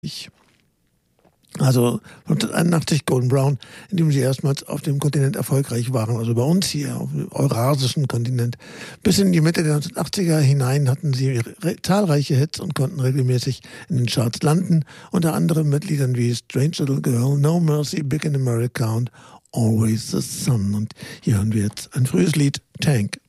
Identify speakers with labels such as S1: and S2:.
S1: Also 1981 Golden Brown, in dem sie erstmals auf dem Kontinent erfolgreich waren, also bei uns hier auf dem eurasischen Kontinent. Bis in die Mitte der 1980er hinein hatten sie zahlreiche Hits und konnten regelmäßig in den Charts landen, unter anderem mit Liedern wie Strange Little Girl, No Mercy, Big in America und Always the Sun. Und hier hören wir jetzt ein frühes Lied, Tank.